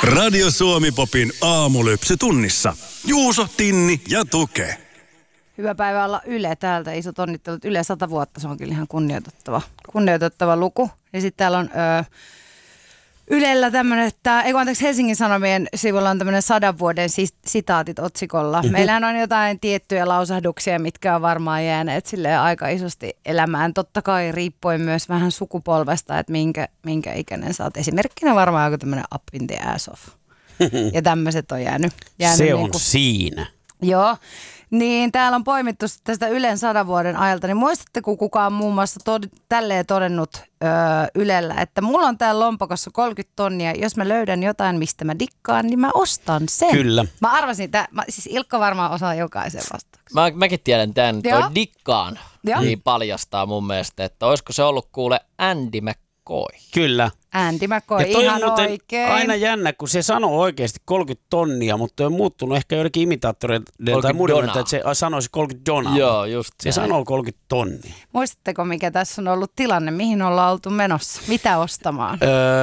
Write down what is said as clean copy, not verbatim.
Radio Suomi-popin aamulypsy tunnissa. Juuso, Tinni ja Tuke. Hyvää päivää olla Yle täältä. Isot onnittelut. Yle 100 vuotta, se on kyllä ihan kunnioitettava luku. Ja sitten täällä on Ylellä tämmöinen, että Helsingin Sanomien sivulla on tämmöinen 100 vuoden sitaatit otsikolla. Meillähän on jotain tiettyjä lausahduksia, mitkä on varmaan jääneet silleen aika isosti elämään. Totta kai riippuen myös vähän sukupolvesta, että minkä ikäinen sä oot. Esimerkkinä varmaan joku tämmöinen up in the ass off. Ja tämmöiset on jäänyt se on siinä. Joo. Niin täällä on poimittu tästä Ylen 100 vuoden ajalta, niin muistatteko kukaan muun muassa tälleen todennut Ylellä, että mulla on täällä lompakossa 30 tonnia, jos mä löydän jotain, mistä mä dikkaan, niin mä ostan sen. Kyllä. Mä arvasin, siis Ilkka varmaan osaa jokaisen vastauksen. Mäkin tiedän tämän, toi dikkaan niin paljastaa mun mielestä, että olisiko se ollut kuule Andy McCoy. Kyllä. Andy McCoy, ja toi ihan on oikein. aina jännä, kun se sanoo oikeasti 30 tonnia, mutta on muuttunut ehkä joidenkin imitaattoreiden tai muiden, että se sanoisi 30 donaa. Joo, just se sanoo 30 tonnia. Muistatteko, mikä tässä on ollut tilanne? Mihin ollaan oltu menossa? Mitä ostamaan?